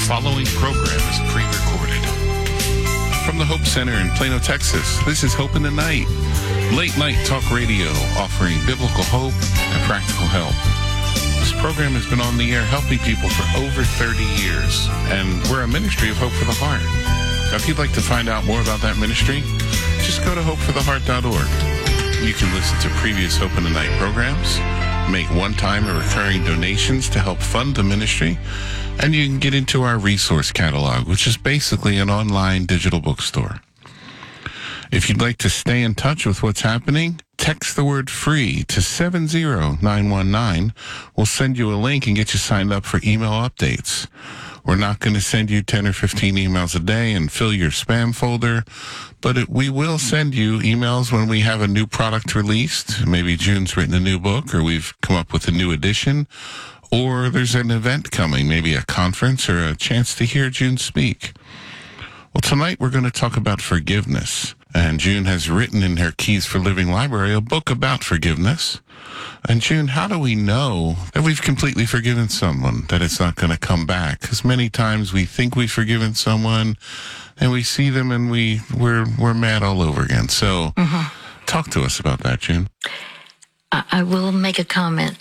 following program is pre-recorded. From the Hope Center in Plano, Texas, this is Hope in the Night, late night talk radio offering biblical hope and practical help. This program has been on the air helping people for over 30 years, and we're a ministry of Hope for the Heart. Now, if you'd like to find out more about that ministry, just go to hopefortheheart.org. You can listen to previous Hope in the Night programs, make one-time or recurring donations to help fund the ministry, and you can get into our resource catalog, which is basically an online digital bookstore. If you'd like to stay in touch with what's happening, text the word FREE to 70919. We'll send you a link and get you signed up for email updates. We're not going to send you 10 or 15 emails a day and fill your spam folder, but we will send you emails when we have a new product released. Maybe June's written a new book, or we've come up with a new edition, or there's an event coming, maybe a conference or a chance to hear June speak. Well, tonight we're going to talk about forgiveness. And June has written in her Keys for Living library a book about forgiveness. And June, how do we know that we've completely forgiven someone, that it's not going to come back? Because many times we think we've forgiven someone, and we see them and we're mad all over again. So talk to us about that, June. I will make a comment.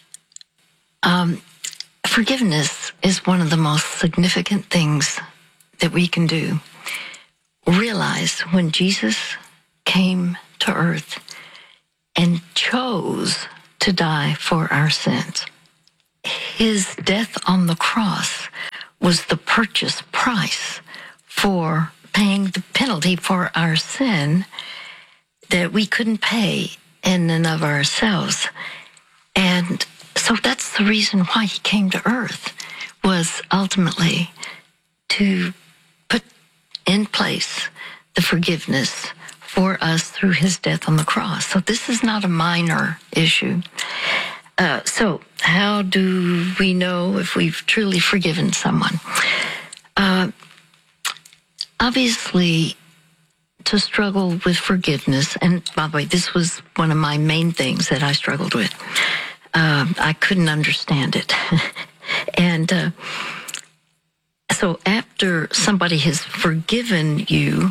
Forgiveness is one of the most significant things that we can do. Realize when Jesus came to earth and chose to die for our sins, his death on the cross was the purchase price for paying the penalty for our sin that we couldn't pay in and of ourselves. And so that's the reason why he came to earth, was ultimately to put in place the forgiveness for us through his death on the cross. So this is not a minor issue. So how do we know if we've truly forgiven someone? Obviously, to struggle with forgiveness, and by the way, this was one of my main things that I struggled with. I couldn't understand it. And so after somebody has forgiven you,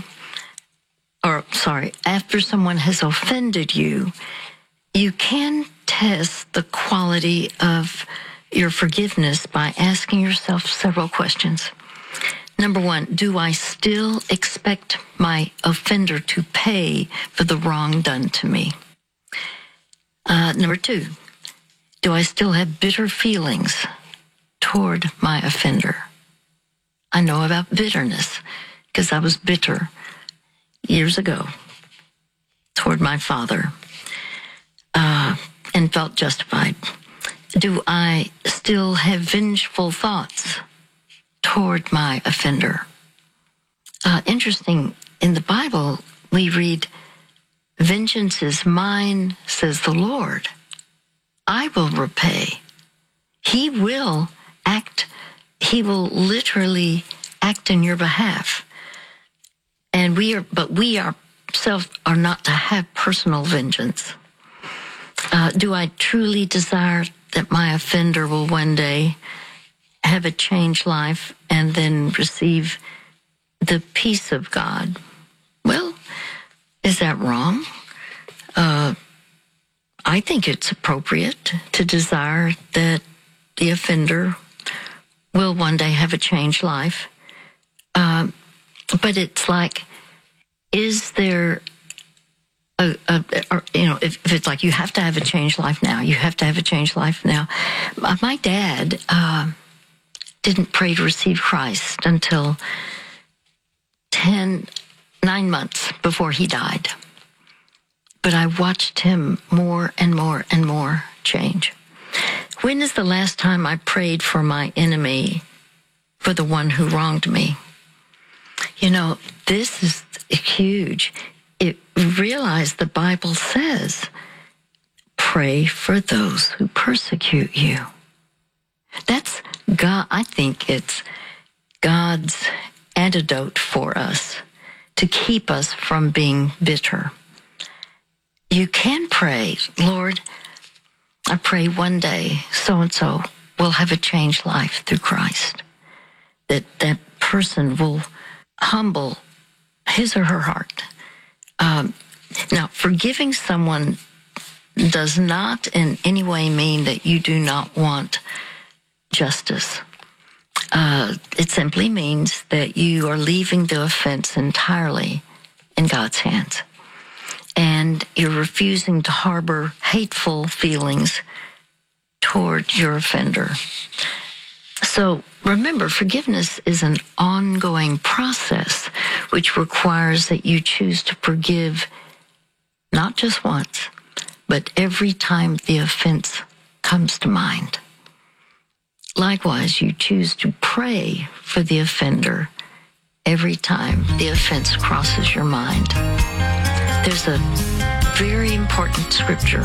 after someone has offended you, you can test the quality of your forgiveness by asking yourself several questions. Number one, do I still expect my offender to pay for the wrong done to me? Number two, do I still have bitter feelings toward my offender? I know about bitterness because I was bitter years ago toward my father and felt justified. Do I still have vengeful thoughts toward my offender? Interesting, in the Bible, we read, "Vengeance is mine, says the Lord. I will repay." He will act. He will literally act in your behalf. And we ourselves are not to have personal vengeance. Do I truly desire that my offender will one day have a changed life and then receive the peace of God? Well, is that wrong? I think it's appropriate to desire that the offender will one day have a changed life. But it's like, is there if it's like you have to have a changed life now, you have to have a changed life now. My dad didn't pray to receive Christ until 9 months before he died. But I watched him more and more and more change. When is the last time I prayed for my enemy, for the one who wronged me? You know, this is huge. Realize the Bible says, pray for those who persecute you. That's God. I think it's God's antidote for us to keep us from being bitter. You can pray, Lord, I pray one day so-and-so will have a changed life through Christ. that person will humble his or her heart. Now, forgiving someone does not in any way mean that you do not want justice. It simply means that you are leaving the offense entirely in God's hands. And you're refusing to harbor hateful feelings toward your offender. So remember, forgiveness is an ongoing process which requires that you choose to forgive not just once, but every time the offense comes to mind. Likewise, you choose to pray for the offender every time the offense crosses your mind. There's a very important scripture.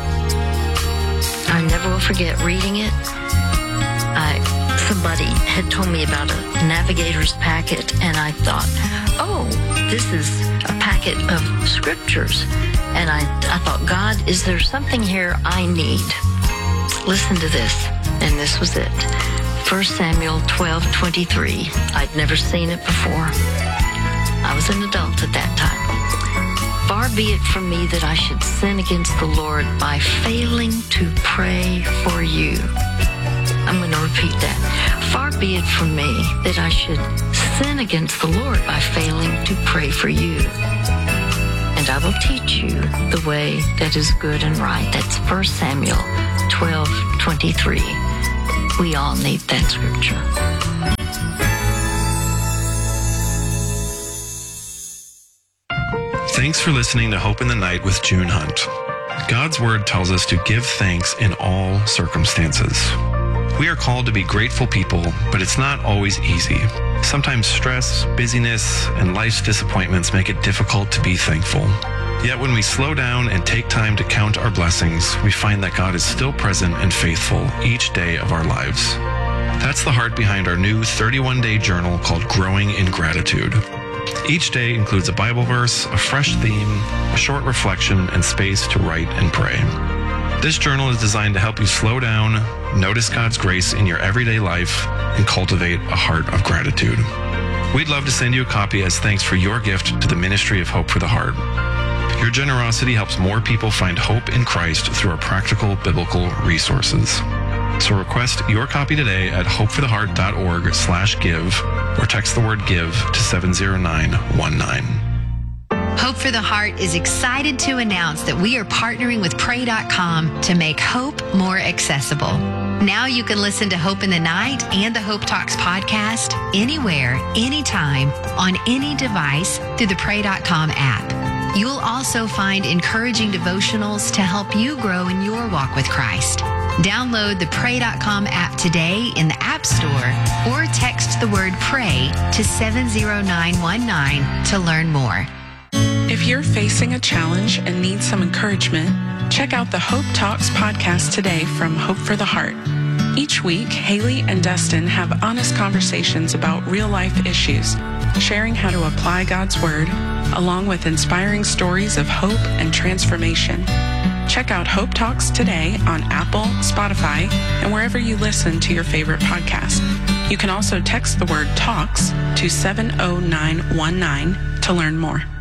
I never will forget reading it. Somebody had told me about a navigator's packet, and I thought, oh, this is a packet of scriptures. And I thought, God, is there something here I need? Listen to this. And this was it. 1 Samuel 12:23. I'd never seen it before. I was an adult at that time. Far be it from me that I should sin against the Lord by failing to pray for you. I'm going to repeat that. Far be it from me that I should sin against the Lord by failing to pray for you. And I will teach you the way that is good and right. That's 1 Samuel 12:23. We all need that scripture. Thanks for listening to Hope in the Night with June Hunt. God's Word tells us to give thanks in all circumstances. We are called to be grateful people, but it's not always easy. Sometimes stress, busyness, and life's disappointments make it difficult to be thankful. Yet when we slow down and take time to count our blessings, we find that God is still present and faithful each day of our lives. That's the heart behind our new 31-day journal called Growing in Gratitude. Each day includes a Bible verse, a fresh theme, a short reflection, and space to write and pray. This journal is designed to help you slow down, notice God's grace in your everyday life, and cultivate a heart of gratitude. We'd love to send you a copy as thanks for your gift to the Ministry of Hope for the Heart. Your generosity helps more people find hope in Christ through our practical biblical resources. So request your copy today at hopefortheheart.org/give or text the word give to 70919. Hope for the Heart is excited to announce that we are partnering with Pray.com to make hope more accessible. Now you can listen to Hope in the Night and the Hope Talks podcast anywhere, anytime, on any device through the Pray.com app. You'll also find encouraging devotionals to help you grow in your walk with Christ. Download the Pray.com app today in the App Store or text the word PRAY to 70919 to learn more. If you're facing a challenge and need some encouragement, check out the Hope Talks podcast today from Hope for the Heart. Each week, Haley and Dustin have honest conversations about real-life issues, sharing how to apply God's Word, along with inspiring stories of hope and transformation. Check out Hope Talks today on Apple, Spotify, and wherever you listen to your favorite podcast. You can also text the word TALKS to 70919 to learn more.